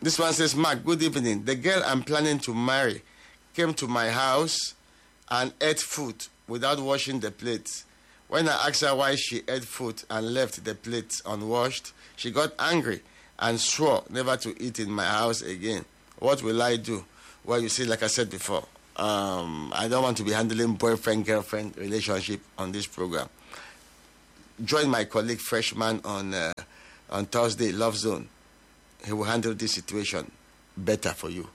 This one says, Mark, good evening. The girl I'm planning to marry came to my house and ate food without washing the plates. When I asked her why she ate food and left the plates unwashed, she got angry and swore never to eat in my house again. What will I do? Well, you see, like I said before, I don't want to be handling boyfriend-girlfriend relationship on this program. Join my colleague Freshman on Thursday, Love Zone. He will handle this situation better for you.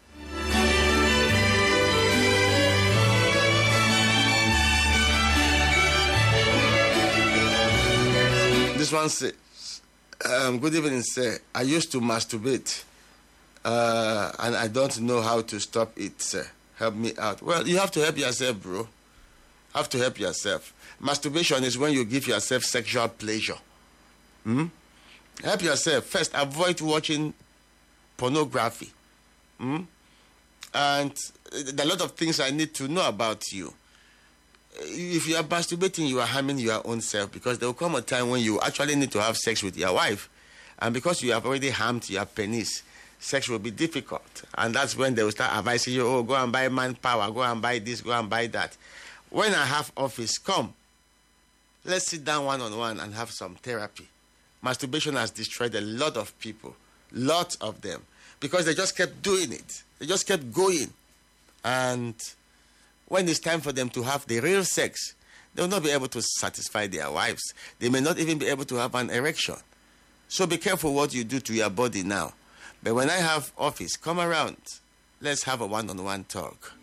This one says, good evening, sir. I used to masturbate, and I don't know how to stop it, sir. Help me out. Well, you have to help yourself, bro. Have to help yourself. Masturbation is when you give yourself sexual pleasure. Help yourself. First, avoid watching pornography. And there are a lot of things I need to know about you. If you are masturbating, you are harming your own self, because there will come a time when you actually need to have sex with your wife. And because you have already harmed your penis, sex will be difficult. And that's when they will start advising you, oh, go and buy manpower, go and buy this, go and buy that. When I have office, come. Let's sit down one-on-one and have some therapy. Masturbation has destroyed a lot of people, lots of them, because they just kept doing it. They just kept going. And when it's time for them to have the real sex, they will not be able to satisfy their wives. They may not even be able to have an erection. So be careful what you do to your body now. But when I have office, come around. Let's have a one-on-one talk.